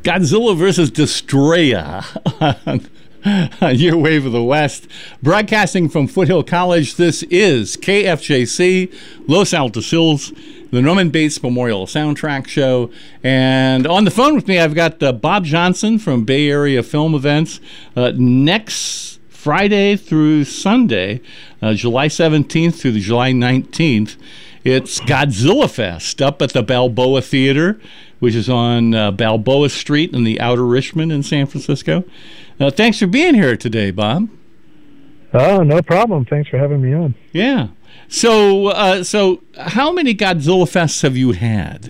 Godzilla versus Destroyer on your Wave of the West. Broadcasting from Foothill College, this is KFJC, Los Altos Hills, the Norman Bates Memorial Soundtrack Show. And on the phone with me, I've got Bob Johnson from Bay Area Film Events. Next Friday through Sunday, July 17th through the July 19th, it's Godzilla Fest up at the Balboa Theater, which is on Balboa Street in the Outer Richmond in San Francisco. Thanks for being here today, Bob. Oh, no problem. Thanks for having me on. Yeah. So, how many Godzilla Fests have you had?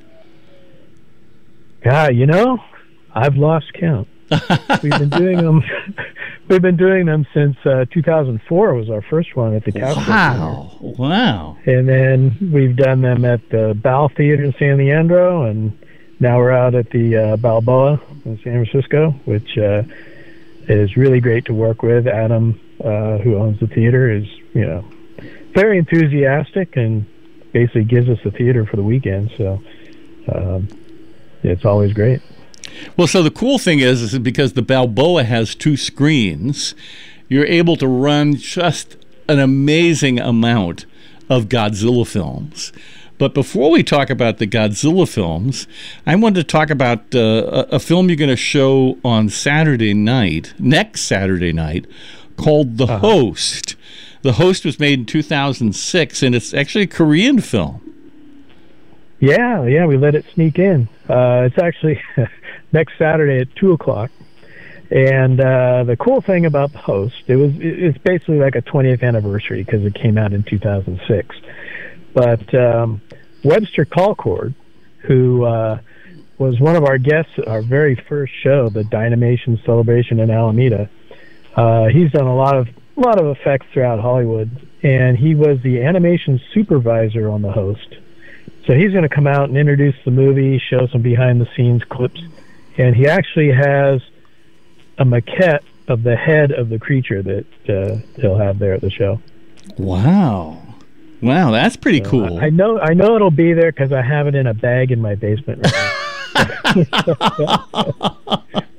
Yeah, I've lost count. We've been doing them. We've been doing them since 2004 was our first one at the Capitol. Wow. And then we've done them at the Bal Theater in San Leandro, and now we're out at the Balboa in San Francisco, which is really great to work with. Adam, who owns the theater, is very enthusiastic and basically gives us the theater for the weekend. So it's always great. Well, so the cool thing is because the Balboa has 2 screens, you're able to run just an amazing amount of Godzilla films. But before we talk about the Godzilla films, I wanted to talk about a film you're going to show on next Saturday night, called The Host. The Host was made in 2006, and it's actually a Korean film. Yeah, we let it sneak in. It's actually next Saturday at 2 o'clock. And the cool thing about The Host, it's basically like a 20th anniversary because it came out in 2006. But Webster Colcord, who was one of our guests at our very first show, the Dynamation Celebration in Alameda, he's done a lot of effects throughout Hollywood, and he was the animation supervisor on The Host. So he's going to come out and introduce the movie, show some behind-the-scenes clips, and he actually has a maquette of the head of the creature that he'll have there at the show. Wow, that's pretty cool. I know it'll be there because I have it in a bag in my basement right now.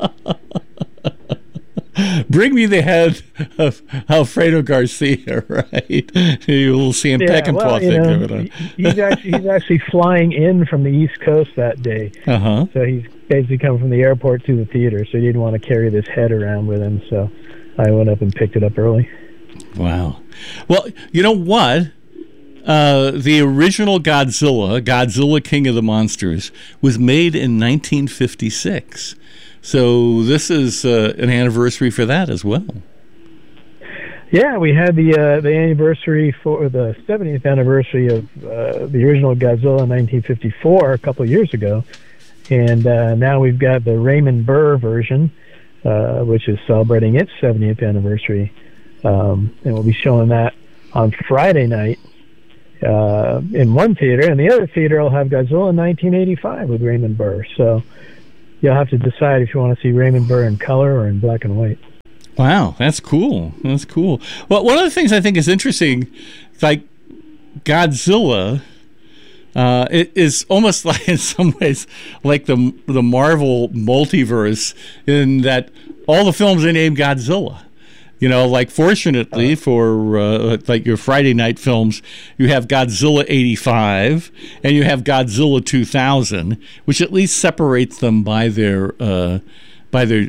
Bring me the head of Alfredo Garcia, right? You'll see him Peckinpah think of it. He's actually flying in from the East Coast that day. So he's basically coming from the airport to the theater, so he didn't want to carry this head around with him, so I went up and picked it up early. Wow. Well, you know what? The original Godzilla King of the Monsters, was made in 1956. So this is an anniversary for that as well. Yeah, we had the anniversary for the 70th anniversary of the original Godzilla in 1954 a couple of years ago, and now we've got the Raymond Burr version, which is celebrating its 70th anniversary, and we'll be showing that on Friday night in one theater, and the other theater will have Godzilla in 1985 with Raymond Burr. So you'll have to decide if you want to see Raymond Burr in color or in black and white. Wow, that's cool. Well, one of the things I think is interesting, like Godzilla, it is almost like, in some ways, like the Marvel multiverse, in that all the films are named Godzilla. Like fortunately for like your Friday night films, you have Godzilla 85 and you have Godzilla 2000, which at least separates them by their by their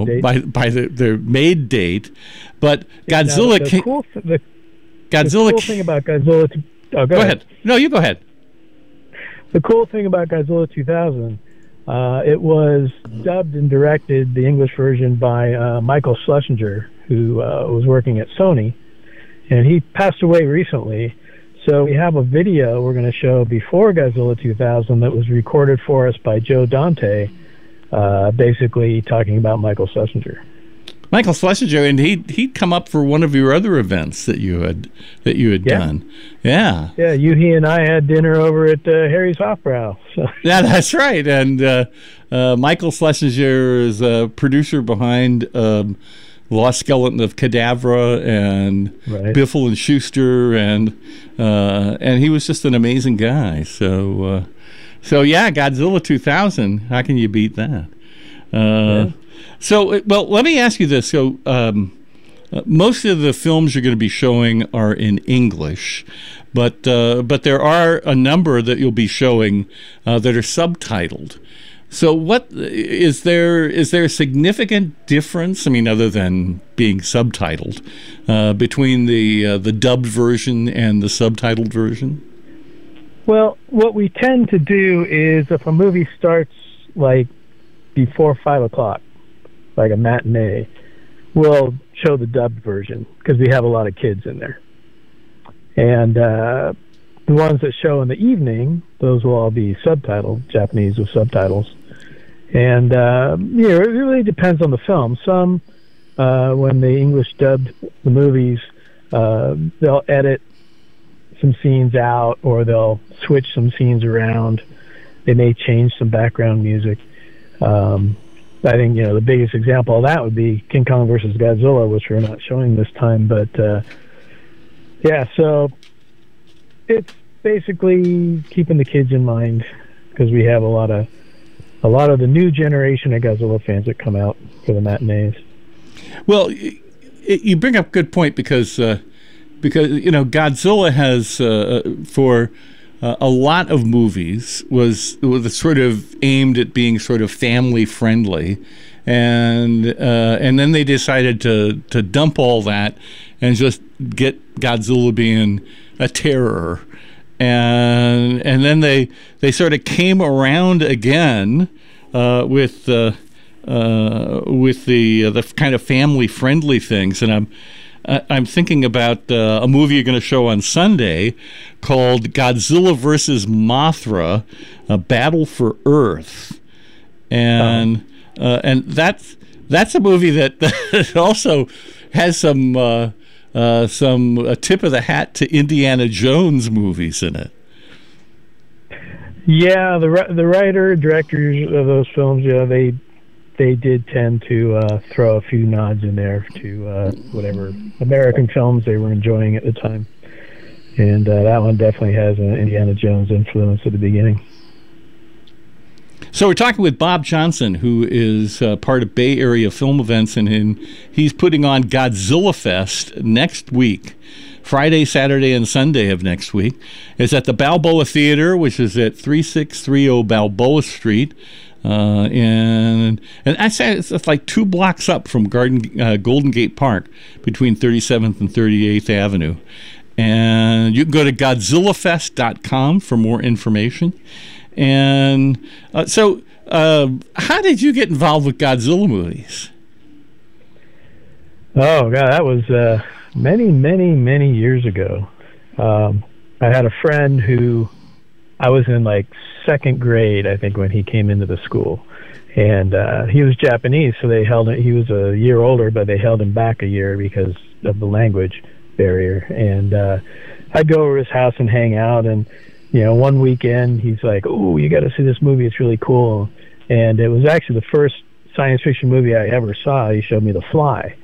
made date. But Godzilla, the cool thing about Godzilla. Go ahead. No, you go ahead. The cool thing about Godzilla 2000. It was dubbed and directed, the English version, by Michael Schlesinger, who was working at Sony, and he passed away recently. So we have a video we're going to show before Godzilla 2000 that was recorded for us by Joe Dante, basically talking about Michael Schlesinger. Michael Schlesinger, and he'd come up for one of your other events that you had done. Yeah, he and I had dinner over at Harry's Hofbrau. So. Yeah, that's right. And Michael Schlesinger is a producer behind Lost Skeleton of Cadavra and Biffle and Schuster, and he was just an amazing guy. So yeah, Godzilla 2000. How can you beat that? Well, let me ask you this. So, most of the films you're going to be showing are in English, but there are a number that you'll be showing that are subtitled. So, what is there a significant difference? I mean, other than being subtitled, between the dubbed version and the subtitled version? Well, what we tend to do is if a movie starts like before 5 o'clock, like a matinee, we'll show the dubbed version because we have a lot of kids in there. And the ones that show in the evening, those will all be subtitled, Japanese with subtitles. And it really depends on the film. Some, when the English dubbed the movies, they'll edit some scenes out, or they'll switch some scenes around. They may change some background music. I think, the biggest example of that would be King Kong versus Godzilla, which we're not showing this time. But, so it's basically keeping the kids in mind because we have a lot of the new generation of Godzilla fans that come out for the matinees. Well, you bring up a good point because Godzilla has for a lot of movies was sort of aimed at being sort of family friendly, and then they decided to dump all that and just get Godzilla being a terror, and then they sort of came around again with the kind of family friendly things, and I'm thinking about a movie you're going to show on Sunday called Godzilla vs. Mothra: A Battle for Earth, and that's a movie that also has some a tip of the hat to Indiana Jones movies in it. Yeah, the writer directors of those films, they did tend to throw a few nods in there to whatever American films they were enjoying at the time. And that one definitely has an Indiana Jones influence at the beginning. So we're talking with Bob Johnson, who is part of Bay Area Film Events, and he's putting on Godzilla Fest next week. Friday, Saturday, and Sunday of next week. It's at the Balboa Theater, which is at 3630 Balboa Street. And I say it's like 2 blocks up from Golden Gate Park between 37th and 38th Avenue. And you can go to GodzillaFest.com for more information. And so how did you get involved with Godzilla movies? Oh, God, that was many years ago. I had a friend who I was in like 2nd grade, I think, when he came into the school, and he was Japanese, so he was a year older, but they held him back a year because of the language barrier. And I'd go over to his house and hang out, and one weekend he's like, "Oh, you got to see this movie, it's really cool." And it was actually the first science fiction movie I ever saw. He showed me The Fly.